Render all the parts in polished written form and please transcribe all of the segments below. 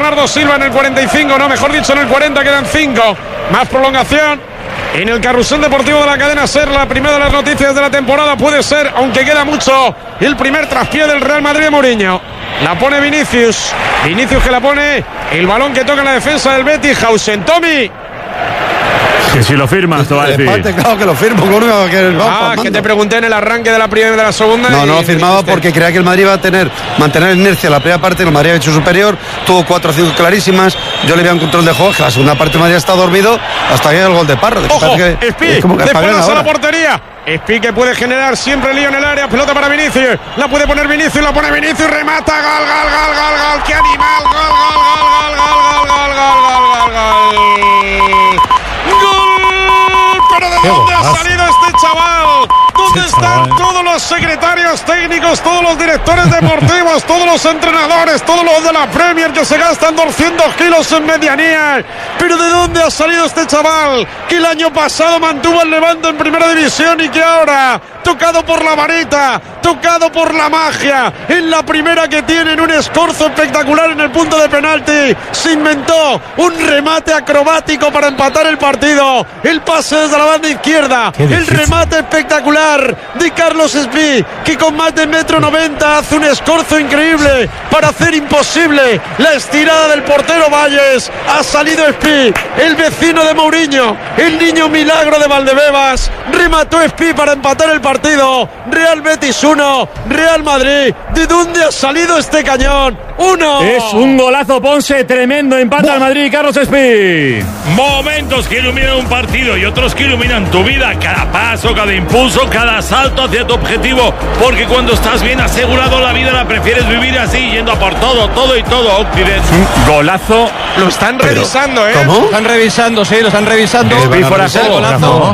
Bernardo Silva en el 45, no, mejor dicho en el 40, quedan 5. Más prolongación en el carrusel deportivo de la cadena SER. La primera de las noticias de la temporada puede ser, aunque queda mucho, el primer traspié del Real Madrid de Mourinho. La pone Vinicius que la pone, el balón que toca en la defensa del Betis. Hausen, Tommy. Que si lo firmas, te va a decir. Claro que lo firmo. Que te pregunté en el arranque de la primera y de la segunda. No lo firmaba porque creía que el Madrid iba a mantener inercia la primera parte. El Madrid ha hecho superior, tuvo 4 o 5 clarísimas. Yo le veía un control de juego. La segunda parte el Madrid ha estado dormido hasta que llega el gol de Parra. Ojo, Espi, después a la portería. Espi que puede generar siempre lío en el área. Pelota para Vinicius. La puede poner Vinicius, la pone Vinicius, remata. Gol. ¡Qué animal! Gol. ¿Pero de dónde ha salido este chaval? ¿Dónde están todos los secretarios técnicos, todos los directores deportivos, todos los entrenadores, todos los de la Premier que se gastan 200 kilos en medianía? ¿Pero de dónde ha salido este chaval? Que el año pasado mantuvo el Levante en primera división y que ahora, tocado por la varita, tocado por la magia, en la primera que tienen un escorzo espectacular en el punto de penalti, se inventó un remate acrobático para empatar el partido. El pase desde la banda izquierda, el remate espectacular de Carlos Espi, que con más de 1,90 m hace un escorzo increíble para hacer imposible la estirada del portero Valles. Ha salido Espi, el vecino de Mourinho, el niño milagro de Valdebebas. Remató Espi para empatar el partido. Real Betis 1, Real Madrid. ¿De dónde ha salido este cañón? 1. Es un golazo, Ponce, tremendo. Empata al Madrid, Carlos Espi. Momentos que iluminan un partido y otros que iluminan tu vida. Cada paso, cada impulso, cada salto hacia tu objetivo. Porque cuando estás bien asegurado la vida la prefieres vivir así, yendo a por todo y todo. Occident. Un golazo. Lo están revisando, ¿eh? ¿Cómo? Lo están revisando. Espi fuera de juego. Golazo.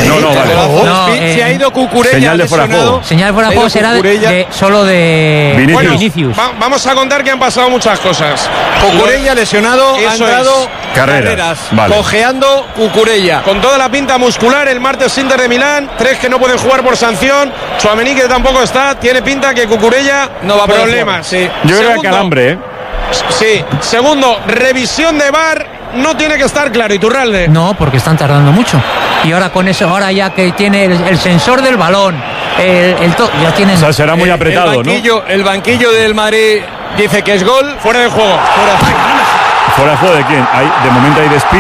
Vale. Se ha ido Cucurella. Señal de fuera de juego. Señal de fuera de juego será solo de Vinicius. Vamos a contar que han pasado muchas cosas. Cucurella lesionado, ha entrado Carreras. Vale. Cojeando Cucurella. Con toda la pinta muscular, el martes Inter de Milán, 3 que no pueden jugar por sanción. Tchouaméni que tampoco está, tiene pinta que Cucurella no va a problemas. Sí. Yo creo que calambre, Sí. Segundo, revisión de VAR, no tiene que estar claro. Iturralde. No, porque están tardando mucho. Y ahora con eso, ahora ya que tiene el sensor del balón, ya tienen. O sea, será muy apretado, El banquillo del Madrid dice que es gol. Fuera de juego. ¿Fuera de juego de quién? De momento hay de Espi.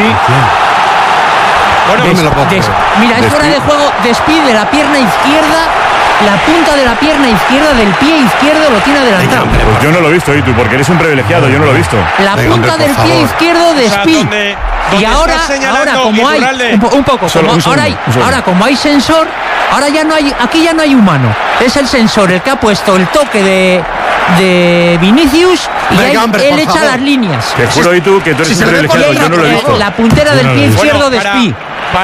Mira, es fuera de juego de Espi de la pierna izquierda. La punta de la pierna izquierda del pie izquierdo lo tiene adelantado. Pues yo no lo he visto, Itu, porque eres un privilegiado, yo no lo he visto. La punta del pie izquierdo de Espi. Y ahora como hay un poco, ahora como hay sensor, ahora ya no hay, aquí ya no hay humano. Es el sensor el que ha puesto el toque de Vinicius y él echa las líneas. Te juro, Itu, que tú eres un privilegiado, yo no lo he visto. La puntera del pie izquierdo de Espi.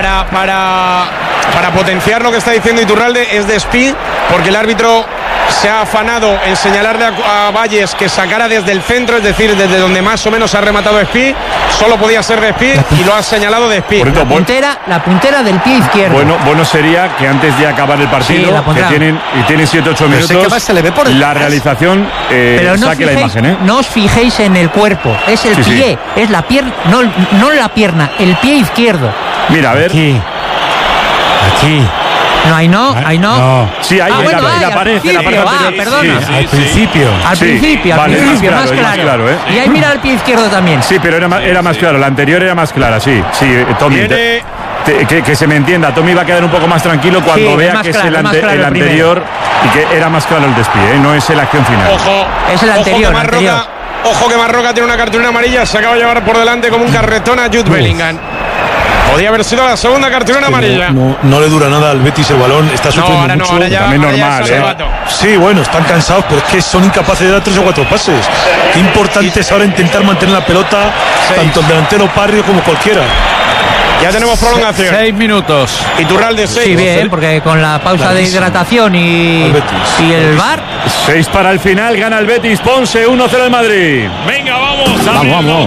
Para potenciar lo que está diciendo Iturralde, es de Espi, porque el árbitro se ha afanado en señalarle a Valles que sacara desde el centro, es decir, desde donde más o menos ha rematado Espi. Solo podía ser de Espi y lo ha señalado de Espi. La puntera del pie izquierdo. Bueno sería que antes de acabar el partido, que tienen 7-8 minutos, la realización saque la imagen. No os fijéis en el cuerpo, es el pie, es la pierna, no la pierna, el pie izquierdo. Mira, a ver. Aquí. No. Sí, ahí la pared. Perdona. Al principio. Al principio, más claro. ¿eh? Y ahí mira el pie izquierdo también. Sí, pero era más claro. La anterior era más clara, sí. Tommy. Que se me entienda, Tommy va a quedar un poco más tranquilo cuando vea que es el anterior y que era más claro el despie, no es la acción final. Ojo, es el anterior. Ojo que Marroca tiene una cartulina amarilla, se acaba de llevar por delante como un carretón a Jude Bellingham. Podía haber sido la segunda cartulina amarilla. No le dura nada al Betis el balón, está sufriendo mucho. Ahora ya, también normal, Sí, bueno, están cansados, pero es que son incapaces de dar 3 o 4 pases. Qué importante es ahora intentar mantener la pelota, tanto el delantero Parrio como cualquiera. Ya tenemos prolongación. 6 minutos. Iturralde 6. Sí, bien, porque con la pausa de hidratación y el VAR. 6 para el final, gana el Betis, Ponce, 1-0 el Madrid. Venga, vamos.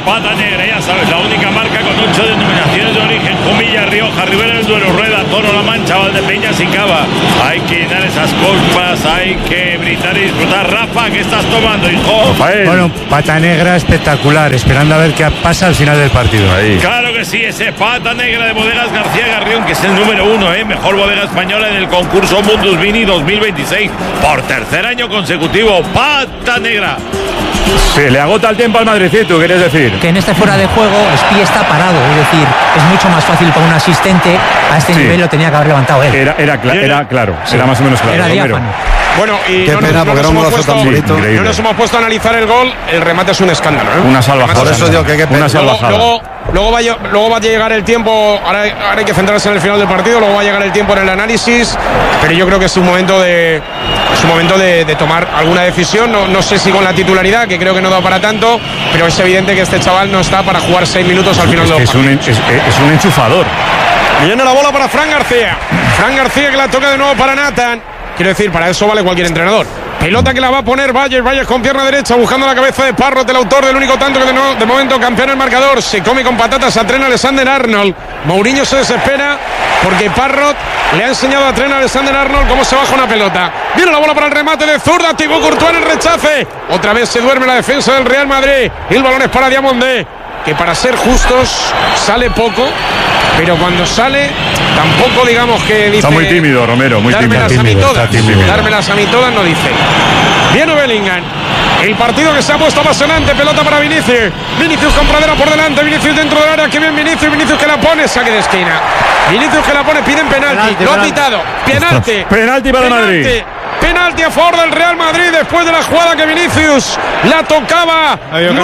Pata Negra, ya sabes, la única marca con 8 denominaciones de origen: Jumilla, Rioja, Ribera del Duero, Rueda, Toro, La Mancha, Valdepeñas y Cava. Hay que llenar esas copas, hay que brindar y disfrutar. Rafa, ¿qué estás tomando, hijo? Bueno, Pata Negra espectacular, esperando a ver qué pasa al final del partido. Ahí. Claro que sí, ese Pata Negra de Bodegas García Garrión, que es el número 1, mejor bodega española en el concurso Mundus Vini 2026, por tercer año consecutivo. Pata Negra. Se le agota el tiempo al Madrid, ¿tú quieres decir? Que en este fuera de juego Espí está parado, es decir, es mucho más fácil para un asistente. A este nivel lo tenía que haber levantado él. Era claro, sí. Era más o menos claro. Era diáfano. Bueno, y qué pena, porque era un golazo tan bonito. No nos hemos puesto a analizar el gol. El remate es un escándalo, Una salvajada. Por eso digo que qué pena. Una salvajada. Luego va a llegar el tiempo. Ahora hay que centrarse en el final del partido. Luego va a llegar el tiempo en el análisis. Pero yo creo que es un momento de tomar alguna decisión. No sé si con la titularidad, que creo que no da para tanto, pero es evidente que este chaval no está para jugar 6 minutos al final del partido. Es un enchufador. Viene la bola para Fran García. Fran García, que la toca de nuevo para Nathan. Quiero decir, para eso vale cualquier entrenador. Pelota que la va a poner Valles con pierna derecha, buscando la cabeza de Parrot, el autor del único tanto que de momento campeón el marcador. Se come con patatas a Trent Alexander-Arnold. Mourinho se desespera porque Parrot le ha enseñado a Trent Alexander-Arnold cómo se baja una pelota. Viene la bola para el remate de zurda, Thibaut Courtois en el rechace. Otra vez se duerme la defensa del Real Madrid. Y el balón es para Diamondé, que para ser justos sale poco, pero cuando sale tampoco digamos que dice... Está muy tímido, Romero, muy tímido. Dármelas a mí todas, no dice. Viene Bellingham. El partido que se ha puesto apasionante. Pelota para Vinicius. Vinicius con Pradera por delante. Vinicius dentro del área. Que bien Vinicius. Vinicius que la pone. Saque de esquina. Vinicius que la pone. Piden penalti. Lo ha pitado. Penalti. Penalti para Madrid. Penalti a favor del Real Madrid después de la jugada que Vinicius la tocaba.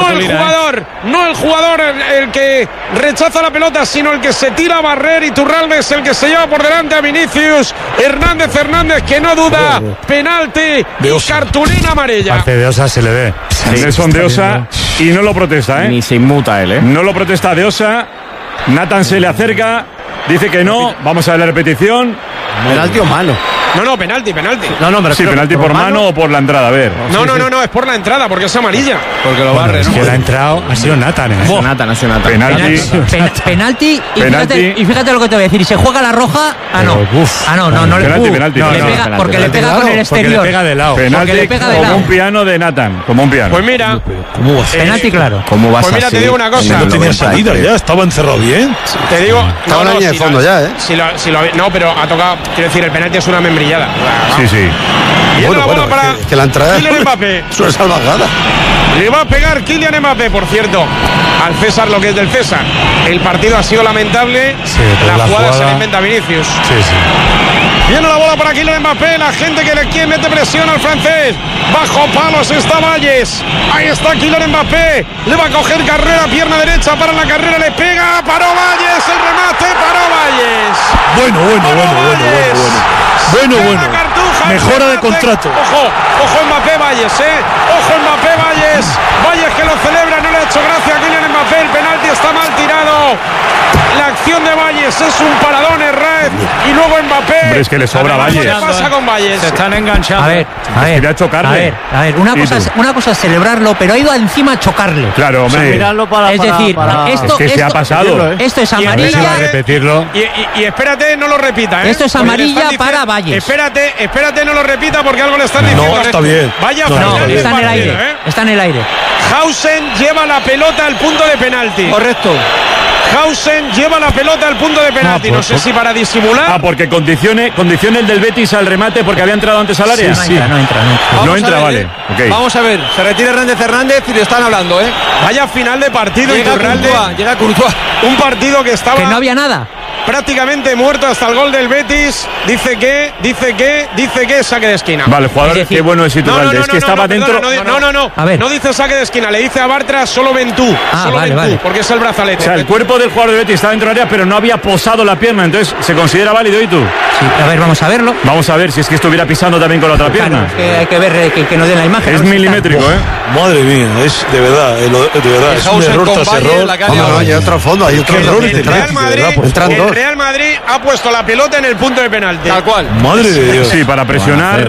No el jugador el que rechaza la pelota, sino el que se tira a barrer. Y Turralde es el que se lleva por delante a Vinicius. Hernández que no duda. Penalti y cartulina amarilla. Parte de Osa se le ve. Nelson de Osa, y no lo protesta, Ni se inmuta él, No lo protesta de Osa. Nathan se le acerca. Dice que no. Vamos a ver la repetición. Penalti o mano. No, penalti. No, pero sí, penalti por mano o por la entrada, a ver. No, es por la entrada, porque es amarilla. Porque lo barre, ¿no? Es que la ha entrado, ha sido Nathan. Penalti. Y fíjate lo que te voy a decir. Y se juega la roja. No le penalti. Porque le pega con el exterior. Le pega de lado. Penalti como un piano de Nathan. Como un piano. Pues mira. ¿Cómo va a ser? Penalti, claro. ¿Cómo vas pues mira, te digo una cosa. No tenía salida ya, estaba encerrado bien. Te digo. Estaba en la línea de fondo ya, No, pero ha tocado. Quiero decir, el penalti es una membrillada. Sí. Viene la bola para que la entrada Kylian Mbappé. Es una salvajada. Le va a pegar Kylian Mbappé, por cierto, al César lo que es del César. El partido ha sido lamentable. La jugada se la inventa Vinicius. Viene la bola para Kylian Mbappé. La gente que le quiere mete presión al francés. Bajo palos está Valles. Ahí está Kylian Mbappé. Le va a coger carrera, pierna derecha para la carrera. Le pega. Paró Valles. El remate. Paró Valles. Bueno. Mejora de contrato. Ojo Mbappé Valles, Ojo Mbappé Valles. Valles que lo celebra, no le ha hecho gracia a Kylian Mbappé. El penalti está mal tirado. La acción de Valles es un paradón, Herrera. Y luego Mbappé. Hombre, es que le sobra Valles. ¿Qué pasa con Valles? Se están enganchando. A ver. Quería chocarle. A ver, una cosa es celebrarlo, pero ha ido encima a chocarle. Claro, hombre. Es decir, esto se ha pasado. Esto es amarilla. Repetirlo. Y espérate, no lo repita, Esto es amarilla para Valles. Espérate, no lo repita porque algo le están diciendo. No, está bien. Vaya, está en el aire. Está en el aire. Hausen lleva la pelota al punto de penalti. Correcto. Hausen lleva la pelota al punto de penalti. No sé si para disimular. Porque condicione el del Betis al remate porque había entrado antes al área. No entra, vale. Okay. Vamos a ver. Se retira Hernández y le están hablando, Vaya final de partido. Llega Courtois. Un partido que estaba. Que no había nada. Prácticamente muerto hasta el gol del Betis. Dice que saque de esquina. Vale, jugador, qué bueno es Iturralde. Es que estaba dentro. No. A ver. No dice saque de esquina, le dice a Bartra solo ven tú. Vale. Porque es el brazalete. O sea, el cuerpo del jugador del Betis estaba dentro del área, pero no había posado la pierna. Entonces, ¿se considera válido, Itu? Sí, a ver, vamos a verlo. Vamos a ver si es que estuviera pisando también con la otra pierna. Claro, hay que ver que nos den la imagen. Es milimétrico, Madre mía, es de verdad, es un error tras error. Hay otro fondo, hay otro error. El Real Madrid ha puesto la pelota en el punto de penalti. Tal cual. Madre de Dios. Sí, para presionar.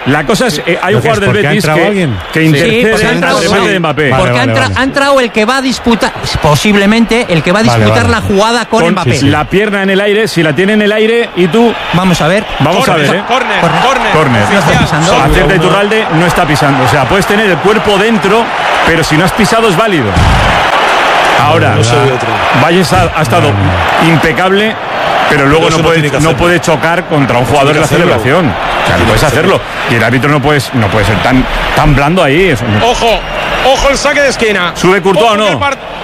La cosa es, hay un jugador del Betis que intercede en el remate de Mbappé. Porque ha entrado el que va a disputar, posiblemente, el que va a disputar la jugada con Mbappé. La pierna en el aire, si la tiene en el aire y tú... Vamos a ver. Corner. No está pisando. Acerta Iturralde no está pisando. O sea, puedes tener el cuerpo dentro, pero si no has pisado es válido. Ahora, Valles ha estado impecable, pero luego no puede chocar contra un jugador en la celebración. O sea, no puedes hacerlo. Y el árbitro no puede ser tan blando ahí. Ojo el saque de esquina. ¿Sube Courtois o no?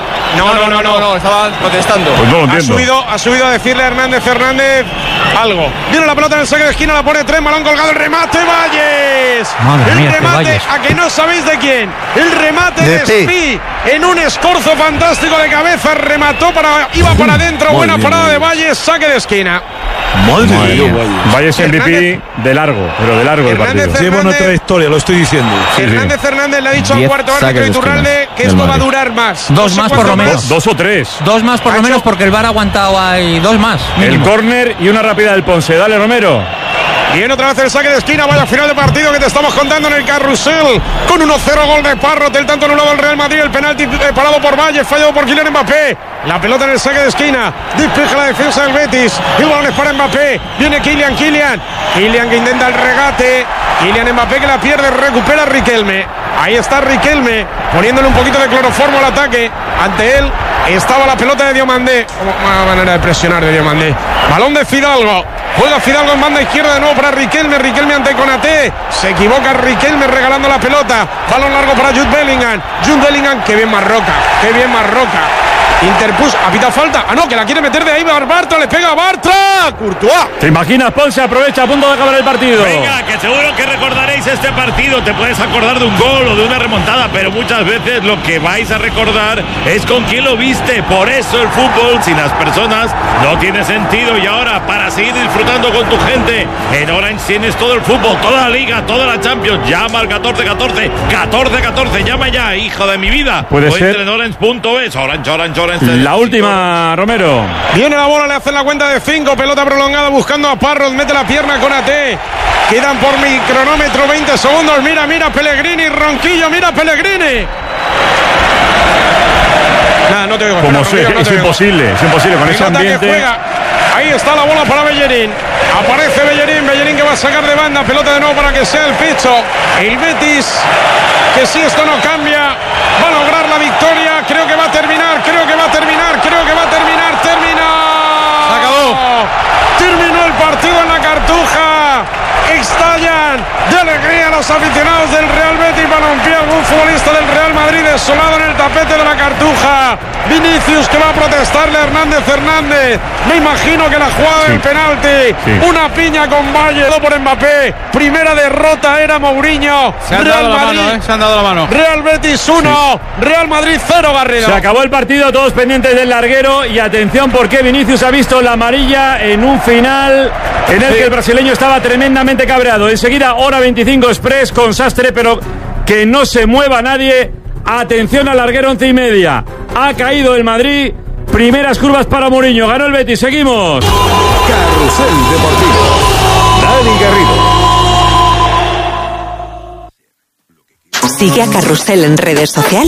No, estaba protestando. Pues no lo entiendo. Ha subido a decirle a Hernández algo. Viene la pelota en el saque de esquina, la pone Trent, balón colgado, el remate, Valles. El remate, a que no sabéis de quién. El remate de Spi en un escorzo fantástico de cabeza, remató iba para adentro, buena parada de Valles, saque de esquina. Madre mía. Valles MVP de largo, pero de largo el partido. Lleva una trayectoria, lo estoy diciendo. Hernández le ha dicho al cuarto árbitro Iturralde que esto va a durar más. Dos más por lo menos. Dos o tres. Dos más por lo menos porque el VAR ha aguantado ahí. Dos más. El córner y una rápida del Ponce. Dale, Romero. Viene otra vez el saque de esquina, vaya final de partido que te estamos contando en el Carrusel, con 1-0 gol de Parrot, el tanto anulado al Real Madrid, el penalti parado por Valles, fallado por Kylian Mbappé, la pelota en el saque de esquina, despeja la defensa del Betis, el balón es para Mbappé, viene Kylian que intenta el regate, Kylian Mbappé que la pierde, recupera Riquelme, ahí está Riquelme, poniéndole un poquito de cloroformo al ataque, ante él estaba la pelota de Diomandé, una manera de presionar de Diomandé, balón de Fidalgo. Juega Fidalgo en banda izquierda de nuevo para Riquelme ante Konaté. Se equivoca Riquelme regalando la pelota. Balón largo para Jude Bellingham. Qué bien Marroca. Interpuso, ha pitado falta. No, que la quiere meter de ahí Bartra, le pega a Bartra. Courtois. ¿Te imaginas? Ponce aprovecha a punto de acabar el partido. Venga, que seguro que recordaréis este partido. Te puedes acordar de un gol o de una remontada, pero muchas veces lo que vais a recordar es con quién lo viste. Por eso el fútbol sin las personas no tiene sentido. Y ahora, para seguir disfrutando con tu gente, en Orange tienes todo el fútbol, toda la Liga, toda la Champions. Llama al 1414. Llama ya, hijo de mi vida. Puede ser en orange.es. Orange. La última, Romero. Viene la bola, le hacen la cuenta de 5. Pelota prolongada buscando a Parrot. Mete la pierna con AT. Quedan por mi cronómetro 20 segundos. Mira Pellegrini, Ronquillo, mira Pellegrini. Nada, no te oigo. Como sé, es imposible con ese ambiente. Ahí está la bola para Bellerín. Aparece Bellerín que va a sacar de banda. Pelota de nuevo para que sea el Picho. El Betis, que si esto no cambia, va a lograr la victoria. Creo que va a terminar. Termina. Se acabó. Terminó el partido en la Cartuja. Estallan de alegría los aficionados del Real Betis. Balompié, algún futbolista del Real Madrid desolado en el tapete de la Cartuja. Vinicius que va a protestarle a Hernández. Me imagino que la jugada del penalti. Una piña con Valle por Mbappé. Primera derrota era Mourinho. Se han dado la mano. Real Betis 1, Real Madrid 0, Garrido. Se acabó el partido, todos pendientes del larguero. Y atención porque Vinicius ha visto la amarilla en un final en el que el brasileño estaba tremendamente cabreado. Enseguida, hora 25 express con Sastre, pero que no se mueva nadie. Atención al larguero, 11:30. Ha caído el Madrid. Primeras curvas para Mourinho. Ganó el Betis. Seguimos. Carrusel Deportivo. Dani Garrido. Sigue a Carrusel en redes sociales.